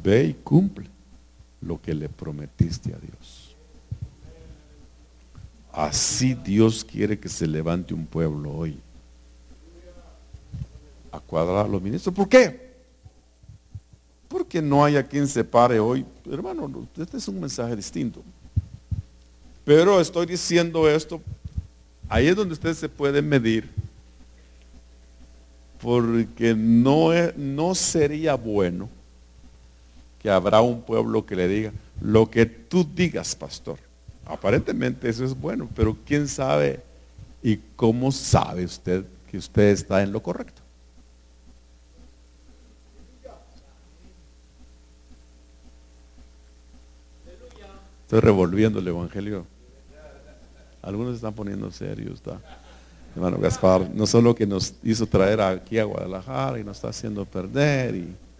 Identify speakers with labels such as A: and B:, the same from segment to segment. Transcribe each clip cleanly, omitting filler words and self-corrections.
A: ve y cumple lo que le prometiste a Dios. Así Dios quiere que se levante un pueblo hoy a cuadrar a los ministros. ¿Por qué? Porque no hay a quien se pare hoy. Hermano, este es un mensaje distinto. Pero estoy diciendo esto, ahí es donde usted se puede medir, porque no sería bueno que habrá un pueblo que le diga, lo que tú digas, pastor. Aparentemente eso es bueno, pero ¿quién sabe y cómo sabe usted que usted está en lo correcto? Estoy revolviendo el evangelio. Algunos se están poniendo serios. Hermano Gaspar, no solo que nos hizo traer aquí a Guadalajara y nos está haciendo perder.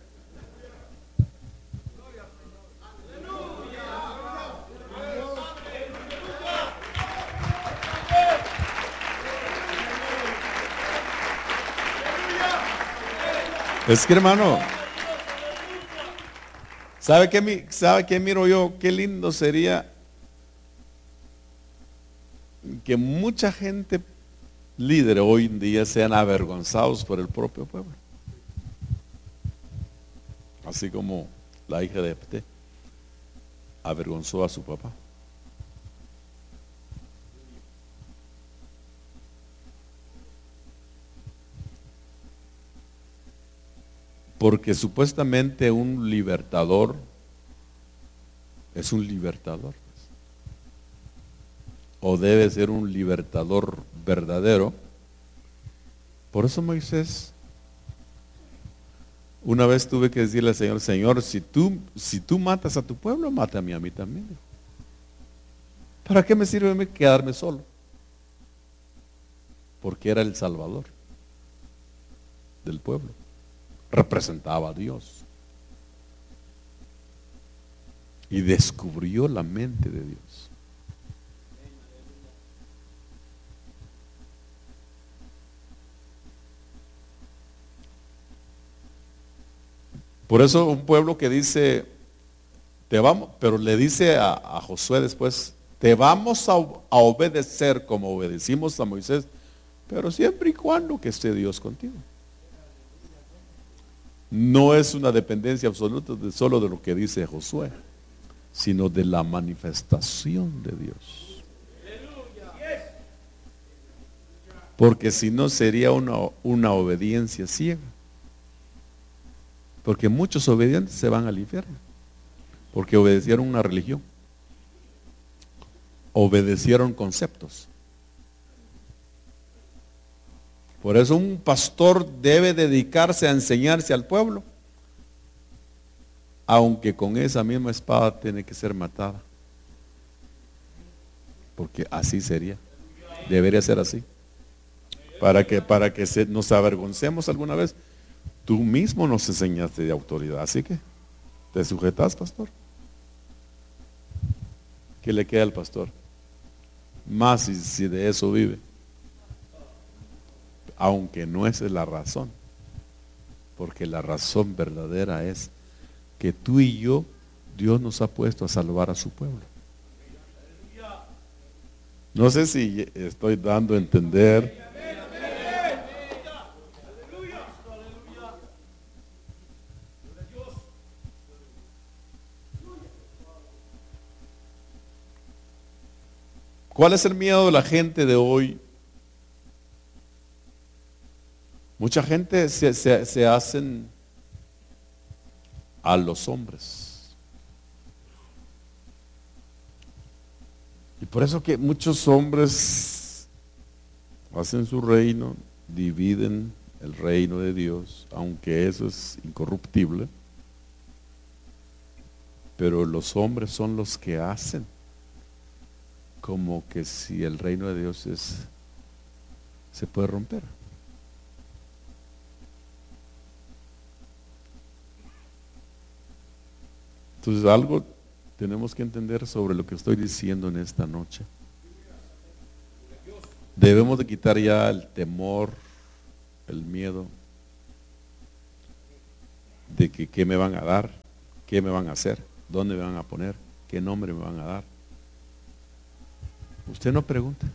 A: Es que, hermano, ¿sabe qué miro yo? Qué lindo sería que mucha gente líder hoy en día sean avergonzados por el propio pueblo. Así como la hija de Jefté avergonzó a su papá. Porque supuestamente un libertador es un libertador. O debe ser un libertador verdadero. Por eso Moisés, una vez tuve que decirle al Señor, Señor, si tú matas a tu pueblo, mátame a mí también. ¿Para qué me sirve a mí quedarme solo? Porque era el Salvador del pueblo. Representaba a Dios. Y descubrió la mente de Dios. Por eso un pueblo que dice, te vamos, pero le dice a Josué después, te vamos a obedecer como obedecimos a Moisés, pero siempre y cuando que esté Dios contigo. No es una dependencia absoluta solo de lo que dice Josué, sino de la manifestación de Dios. Porque si no sería una obediencia ciega. Porque muchos obedientes se van al infierno. Porque obedecieron una religión. Obedecieron conceptos. Por eso un pastor debe dedicarse a enseñarse al pueblo. Aunque con esa misma espada tiene que ser matada. Porque así sería. Debería ser así. Para que nos avergoncemos alguna vez. Tú mismo nos enseñaste de autoridad, así que te sujetas, pastor. ¿Qué le queda al pastor? Más si de eso vive. Aunque no esa es la razón. Porque la razón verdadera es que tú y yo, Dios nos ha puesto a salvar a su pueblo. No sé si estoy dando a entender. ¿Cuál es el miedo de la gente de hoy? Mucha gente se hacen a los hombres. Y por eso que muchos hombres hacen su reino, dividen el reino de Dios, aunque eso es incorruptible. Pero los hombres son los que hacen como que si el reino de Dios se puede romper. Entonces algo tenemos que entender sobre lo que estoy diciendo en esta noche. Debemos de quitar ya el temor, el miedo de que qué me van a dar, ¿Qué me van a hacer? ¿Dónde me van a poner? ¿Qué nombre me van a dar? Usted no pregunta.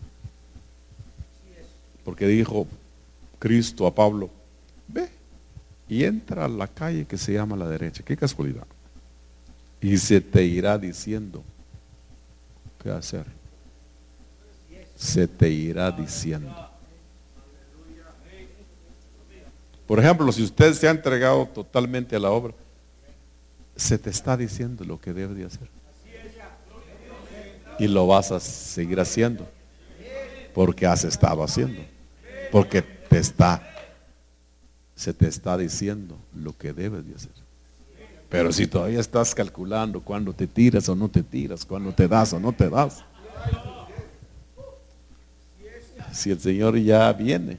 A: Porque dijo Cristo a Pablo, ve y entra a la calle que se llama la derecha. Qué casualidad. Y se te irá diciendo qué hacer. Se te irá diciendo. Por ejemplo, si usted se ha entregado totalmente a la obra, se te está diciendo lo que debe de hacer. Y lo vas a seguir haciendo. Porque has estado haciendo. Porque se te está diciendo lo que debes de hacer. Pero si todavía estás calculando cuándo te tiras o no te tiras, cuándo te das o no te das. Si el Señor ya viene.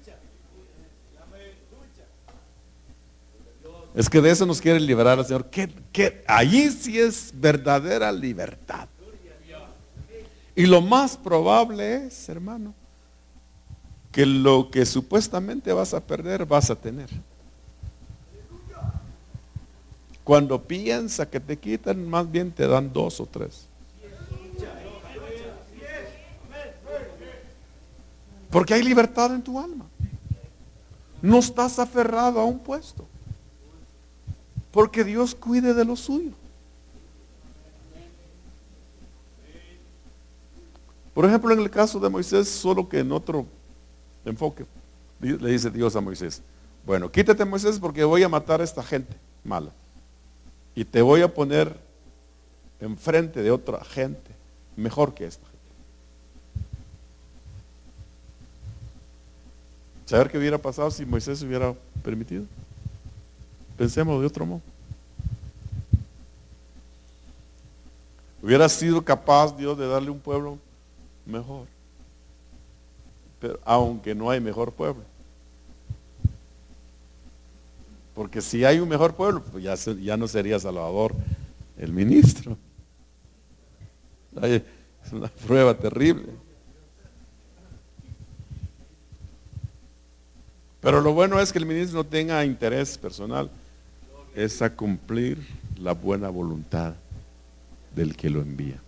A: Es que de eso nos quiere liberar el Señor. Allí sí es verdadera libertad. Y lo más probable es, hermano, que lo que supuestamente vas a perder, vas a tener. Cuando piensa que te quitan, más bien te dan 2 o 3. Porque hay libertad en tu alma. No estás aferrado a un puesto. Porque Dios cuide de lo suyo. Por ejemplo, en el caso de Moisés, solo que en otro enfoque, le dice Dios a Moisés, bueno, quítate, Moisés, porque voy a matar a esta gente mala. Y te voy a poner enfrente de otra gente mejor que esta gente. ¿Saber qué hubiera pasado si Moisés hubiera permitido? Pensemos de otro modo. Hubiera sido capaz Dios de darle un pueblo mejor. Pero aunque no hay mejor pueblo. Porque si hay un mejor pueblo, pues ya no sería Salvador el ministro. Es una prueba terrible. Pero lo bueno es que el ministro no tenga interés personal. Es a cumplir la buena voluntad del que lo envía.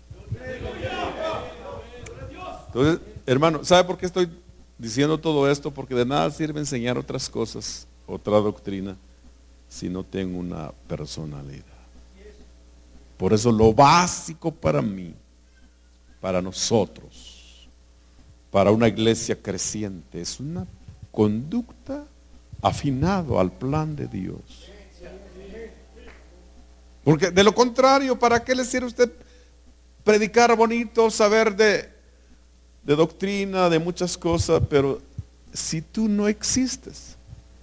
A: Entonces, hermano, ¿sabe por qué estoy diciendo todo esto? Porque de nada sirve enseñar otras cosas, otra doctrina, si no tengo una personalidad. Por eso lo básico para mí, para nosotros, para una iglesia creciente, es una conducta afinado al plan de Dios. Porque de lo contrario, ¿para qué le sirve a usted predicar bonito, saber de doctrina, de muchas cosas, pero si tú no existes,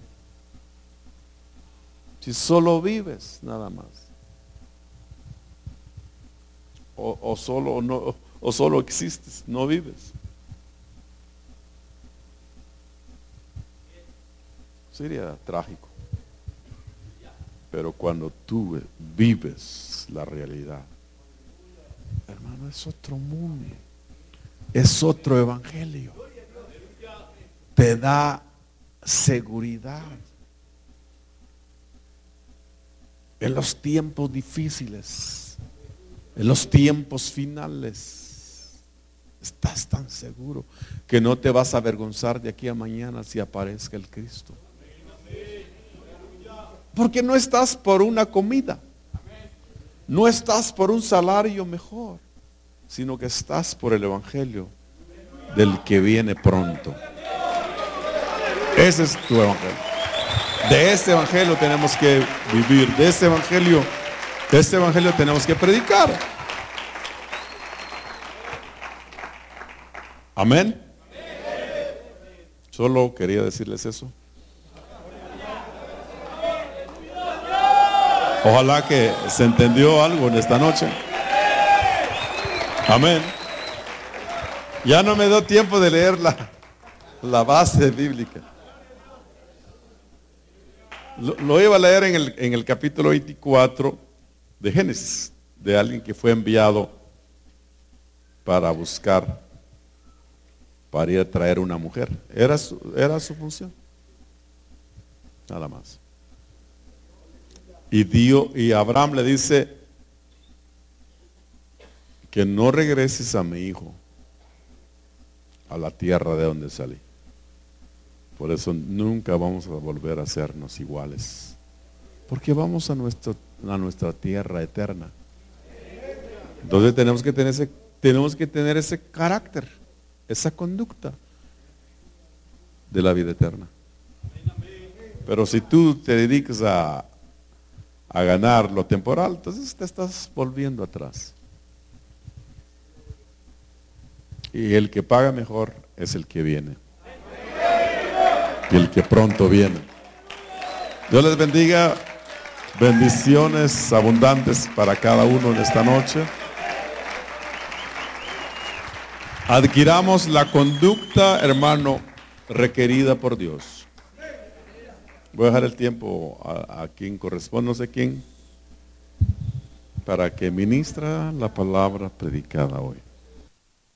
A: si solo vives nada más, o solo existes, no vives, sería trágico. Pero cuando tú vives la realidad, hermano, es otro mundo, es otro evangelio, te da seguridad en los tiempos difíciles, en los tiempos finales. Estás tan seguro que no te vas a avergonzar de aquí a mañana si aparezca el Cristo. Porque no estás por una comida, no estás por un salario mejor, sino que estás por el evangelio del que viene pronto. Ese es tu evangelio. De ese evangelio tenemos que vivir, de ese evangelio tenemos que predicar. Amén. Solo quería decirles eso. Ojalá que se entendió algo en esta noche. Amén. Ya no me dio tiempo de leer la base bíblica. Lo iba a leer en el capítulo 24 de Génesis, de alguien que fue enviado para buscar, para ir a traer una mujer. Era su función. Nada más. Y Abraham le dice que no regreses a mi hijo a la tierra de donde salí. Por eso nunca vamos a volver a hacernos iguales. Porque vamos a nuestra tierra eterna. Entonces tenemos que tener ese carácter, esa conducta de la vida eterna. Pero si tú te dedicas a ganar lo temporal, entonces te estás volviendo atrás. Y el que paga mejor es el que viene. Y el que pronto viene. Dios les bendiga. Bendiciones abundantes para cada uno en esta noche. Adquiramos la conducta, hermano, requerida por Dios. Voy a dejar el tiempo a quien corresponde, no sé quién, para que ministra la palabra predicada hoy.